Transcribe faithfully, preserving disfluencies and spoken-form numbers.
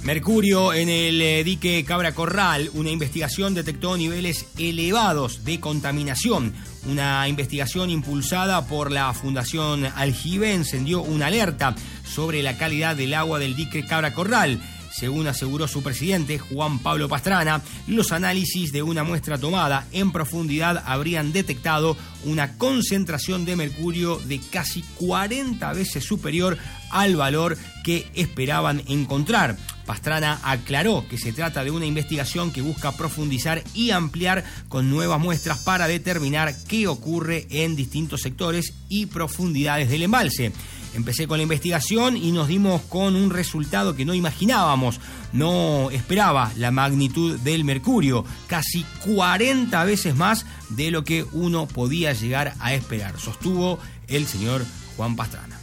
Mercurio en el eh, dique Cabra Corral. Una investigación detectó niveles elevados de contaminación. Una investigación impulsada por la Fundación Aljibe encendió una alerta sobre la calidad del agua del dique Cabra Corral. Según aseguró su presidente, Juan Pablo Pastrana, los análisis de una muestra tomada en profundidad habrían detectado una concentración de mercurio de casi cuarenta veces superior al valor que esperaban encontrar. Pastrana aclaró que se trata de una investigación que busca profundizar y ampliar con nuevas muestras para determinar qué ocurre en distintos sectores y profundidades del embalse. Empecé con la investigación y nos dimos con un resultado que no imaginábamos. No esperaba la magnitud del mercurio, casi cuarenta veces más de lo que uno podía llegar a esperar, sostuvo el señor Juan Pastrana.